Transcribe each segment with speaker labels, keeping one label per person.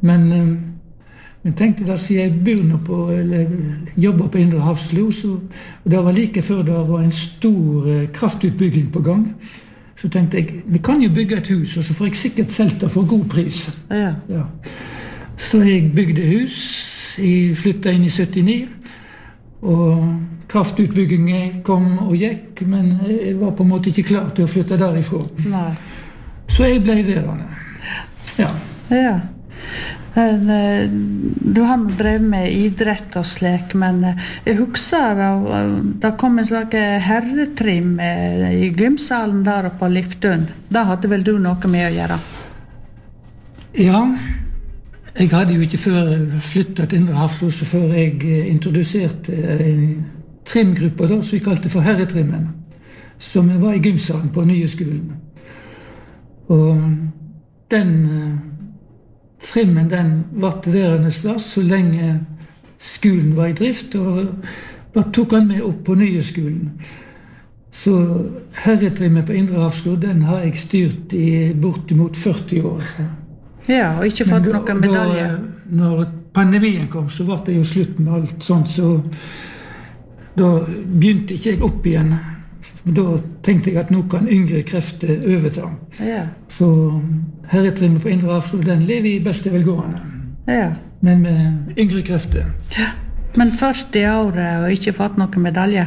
Speaker 1: Men jeg tenkte da, siden jeg bor nå på, eller jobber på Indre Hafslo, og det var like før det var en stor kraftutbygging på gang, så tenkte jeg, vi kan jo bygge et hus, og så får jeg sikkert selv det for god pris.
Speaker 2: Ja.
Speaker 1: Ja. Så jeg bygde hus, jeg flyttet inn i 79, og kraftutbyggingen kom og gikk, men jeg var på en måte ikke klar til å flytte derifra.
Speaker 2: Nei.
Speaker 1: Så jeg ble værende. Ja.
Speaker 2: Ja. Men, du har nå drevet med idrett og slik, men jeg husker det kom en slags herretrim i gymsalen der oppe på Liftun. Da hadde vel du noe med å gjøre?
Speaker 1: Ja, jeg hadde jo ikke før flyttet til Indre Hafslo, før jeg introduserte en trimgruppe da, som vi kalte for herretrimmen, som var i gymsalen på nye skolen. Og den trimmen den var værende der så lenge skolen var i drift, og da tok han med opp på nye skolen. Så herretrimmen på Indre Hafslo, den har jeg styrt i bortimot 40 år.
Speaker 2: Ja, og ikke fått noen medalje.
Speaker 1: Når pandemien kom, så var det jo slutt med alt sånt, så da begynte ikke jeg opp igjen. Da tenkte jeg at nå kan yngre krefter overta.
Speaker 2: Ja.
Speaker 1: Så herretrimmen på Indre Hafslo, den lever i beste velgående.
Speaker 2: Ja.
Speaker 1: Men med yngre krefter.
Speaker 2: Ja. Men 40 år og ikke fått noen medalje?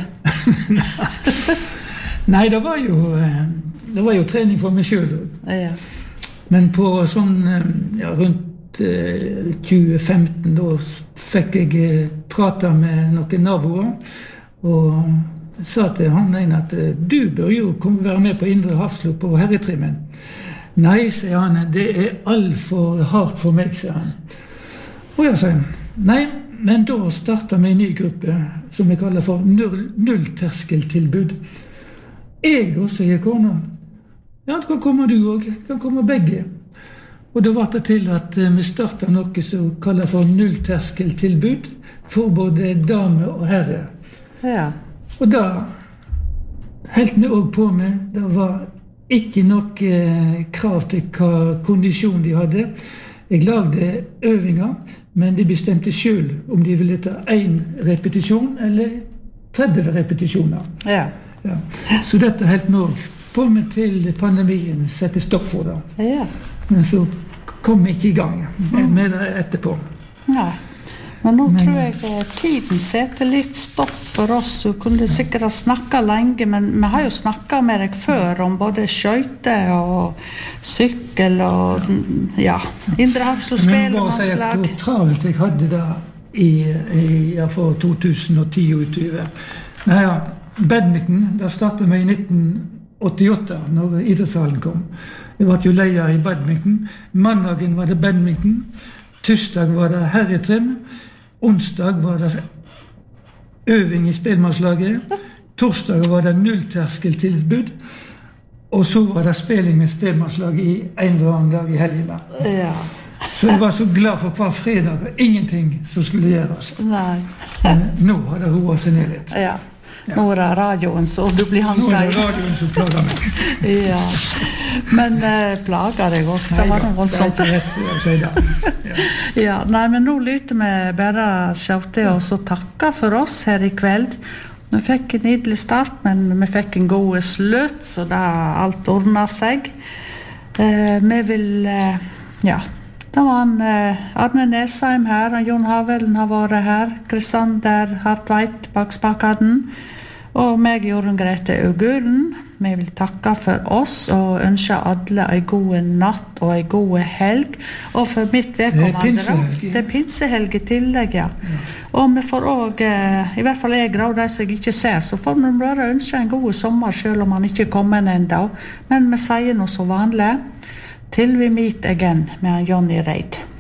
Speaker 1: Nei, det var jo trening for meg selv.
Speaker 2: Ja.
Speaker 1: Men på sånn, rundt 2015, da fikk jeg prate med noen naboer, og sa til han ene at du bør jo være med på Indre Hafslo på herretrimmen. Nei, sier han, det alt for hardt for meg, sier han. Og jeg sier, nei, men da startet vi en ny gruppe som vi kaller for nullterskeltilbud. Jeg da, sier kona. Ja, det kan komme du også, det kan komme begge. Og da var det til at vi startet noe som kaller for nullterskeltilbud for både dame og herre.
Speaker 2: Ja.
Speaker 1: Og da helt vi også på med, det var ikke noe krav til hva kondisjon de hadde. Jeg lagde øvinger, men de bestemte selv om de ville ta 1 repetisjon eller 30 repetisjoner.
Speaker 2: Ja.
Speaker 1: Ja. Så dette helt nå på med til pandemien sette stopp for det.
Speaker 2: Ja.
Speaker 1: Men så kom vi ikke i gang med det etterpå.
Speaker 2: Nei. Men nå tror jeg tiden setter litt stopp for oss. Du kunne sikkert ha snakket lenge, men vi har jo snakket med deg før om både skøyter og sykkel og Indre Hafslo spellemannslag.
Speaker 1: Men bare si hvor travelt jeg hadde det for 2010 og utover. Badminton, da startet vi i 1988, når idrettshallen kom. Jeg var jo leder i badminton. Mandagen var det badminton. Tirsdag var det herretrim. Onsdag var det øving i spelmannslaget. Torsdag var det nullterskeltilbud. Og så var det spilling med spelmannslaget i en eller annen dag i helgene.
Speaker 2: Ja.
Speaker 1: Så jeg var så glad for hver fredag og ingenting som skulle gjøres.
Speaker 2: Nei.
Speaker 1: Men nå har det roet seg ned litt.
Speaker 2: Ja. Nå er det radioen, så du blir hanket.
Speaker 1: Nå er det radioen som plager meg.
Speaker 2: Ja. Men plager deg også. Det var noe voldsomt.
Speaker 1: Nei, det er rett å si det.
Speaker 2: Ja, nei, men nå lytter vi bare skjøvte og så takke for oss her i kveld. Vi fikk en nydelig start, men vi fikk en god slutt, så da alt ordnet seg. Vi vil, det var Arne Nesheim her, og Jon Havelen har vært her, Kristander Hartveit bak spakaden, og meg, Jorunn Grete Auguren. Vi vil takke for oss og ønske alle en god natt og en god helg. Og for mitt vedkommende, det er pinsehelg i tillegg, ja. Og vi får også, i hvert fall jeg og de som jeg ikke ser, så får vi bare ønske en god sommer selv om han ikke kommer enda. Men vi sier noe så vanlig. Till vi meet again med Johnny Reid.